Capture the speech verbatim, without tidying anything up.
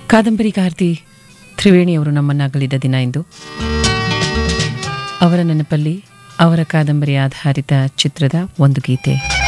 ಕಾದಂಬರಿಗಾರ್ತಿ ತ್ರಿವೇಣಿಯವರು ನಮ್ಮನ್ನಾಗಲಿದ್ದ ದಿನ ಇಂದು. ಅವರ ನೆನಪಲ್ಲಿ ಅವರ ಕಾದಂಬರಿ ಆಧಾರಿತ ಚಿತ್ರದ ಒಂದು ಗೀತೆ.